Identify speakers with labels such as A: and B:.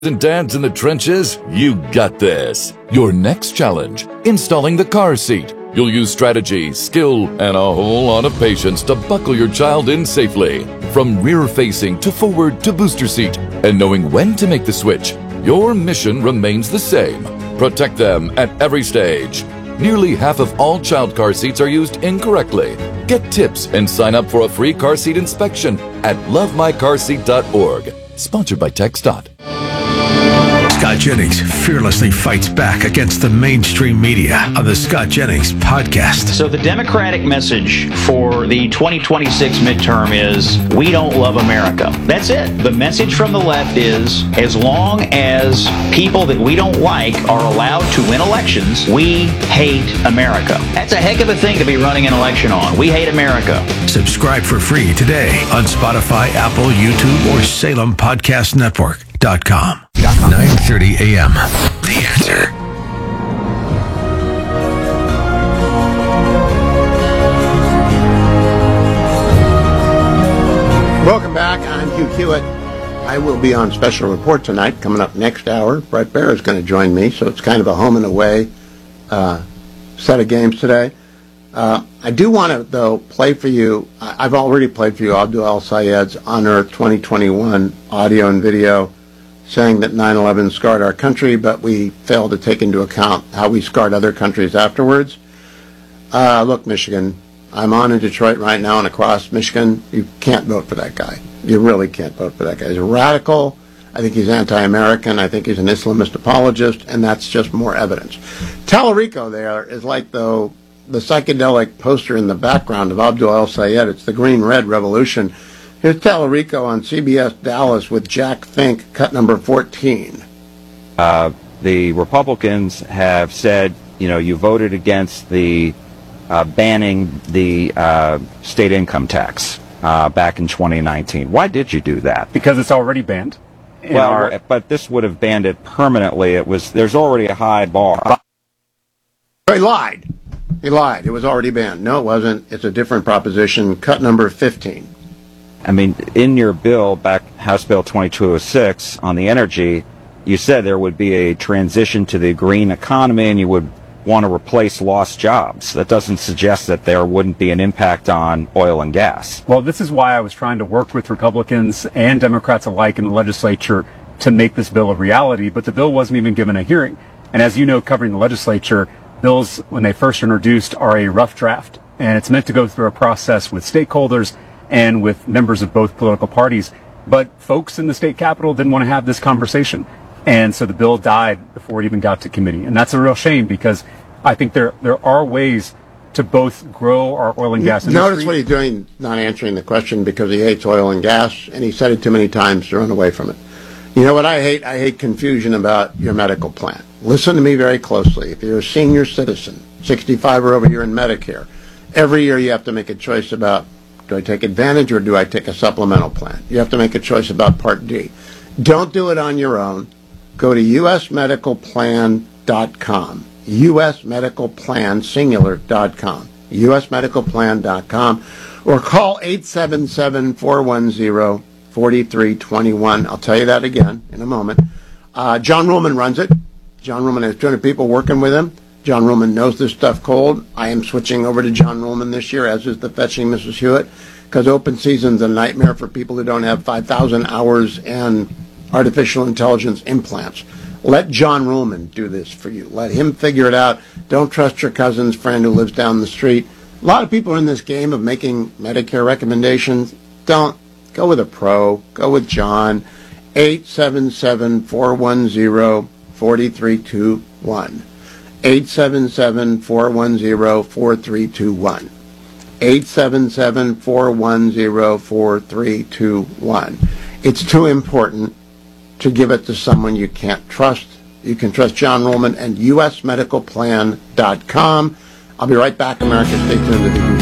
A: and dads in the trenches, you got this. Your next challenge, installing the car seat. You'll use strategy, skill, and a whole lot of patience to buckle your child in safely. From rear-facing to forward to booster seat. And knowing when to make the switch, your mission remains the same. Protect them at every stage. Nearly half of all child car seats are used incorrectly. Get tips and sign up for a free car seat inspection at lovemycarseat.org. Sponsored by TxDOT.
B: Scott Jennings fearlessly fights back against the mainstream media on the Scott Jennings podcast.
C: So the Democratic message for the 2026 midterm is, we don't love America. That's it. The message from the left is, as long as people that we don't like are allowed to win elections, we hate America. That's a heck of a thing to be running an election on. We hate America.
B: Subscribe for free today on Spotify, Apple, YouTube, or SalemPodcastNetwork.com. 9:30 a.m. The Answer.
D: Welcome back. I'm Hugh Hewitt. I will be on special report tonight. Coming up next hour, Brett Baer is going to join me, so it's kind of a home and away set of games today. I do want to, though, play for you. I've already played for you Abdul El-Sayed's On Earth 2021 audio and video saying that 9/11 scarred our country, but we failed to take into account how we scarred other countries afterwards. Look, Michigan, I'm on in Detroit right now and across Michigan. You can't vote for that guy. You really can't vote for that guy. He's a radical. I think he's anti-American. I think he's an Islamist apologist, and that's just more evidence. Tallarico there is like, though, the psychedelic poster in the background of Abdul El-Sayed. It's the Green-Red Revolution. Here's Tallarico on CBS Dallas with Jack Fink, cut number 14.
E: The Republicans have said, you voted against the banning the state income tax back in 2019. Why did you do that?
F: Because it's already banned.
E: But this would have banned it permanently. There's already a high bar.
D: He lied. He lied. It was already banned. No, it wasn't. It's a different proposition. Cut number 15.
E: I mean, in your bill, House Bill 2206 on the energy, you said there would be a transition to the green economy and you would want to replace lost jobs. That doesn't suggest that there wouldn't be an impact on oil and gas.
F: Well, this is why I was trying to work with Republicans and Democrats alike in the legislature to make this bill a reality, but the bill wasn't even given a hearing. And as you know, covering the legislature, bills, when they first introduced, are a rough draft. And it's meant to go through a process with stakeholders and with members of both political parties. But folks in the state capitol didn't want to have this conversation. And so the bill died before it even got to committee. And that's a real shame because I think there are ways to both grow our oil and gas industry.
D: Notice what he's doing, not answering the question because he hates oil and gas, and he said it too many times to run away from it. You know what I hate? I hate confusion about your medical plan. Listen to me very closely. If you're a senior citizen, 65 or over, you're in Medicare, every year you have to make a choice about, do I take Advantage or do I take a supplemental plan? You have to make a choice about Part D. Don't do it on your own. Go to usmedicalplan.com. usmedicalplan.com. usmedicalplan.com. Or call 877-410-4321. I'll tell you that again in a moment. John Ruhlman runs it. John Ruhlman has 200 people working with him. John Ruhlman knows this stuff cold. I am switching over to John Ruhlman this year, as is the fetching Mrs. Hewitt, because open season's a nightmare for people who don't have 5,000 hours and artificial intelligence implants. Let John Ruhlman do this for you. Let him figure it out. Don't trust your cousin's friend who lives down the street. A lot of people are in this game of making Medicare recommendations. Don't. Go with a pro. Go with John. 877-410-4321. 877-410-4321. 877-410-4321. It's too important to give it to someone you can't trust. You can trust John Ruhlman and usmedicalplan.com. I'll be right back, America. Stay tuned to the